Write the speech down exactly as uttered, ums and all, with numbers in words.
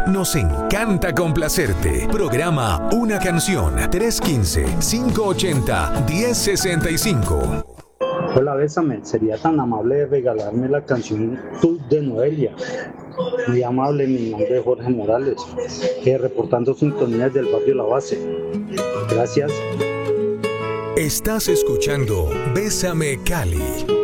Nos encanta complacerte. Programa Una Canción tres uno cinco, cinco ocho cero, uno cero seis cinco. Hola, Bésame, sería tan amable de regalarme la canción Tú de Noelia. Muy amable, mi nombre es Jorge Morales, eh, reportando sintonías del barrio La Base. Gracias. Estás escuchando Bésame Cali.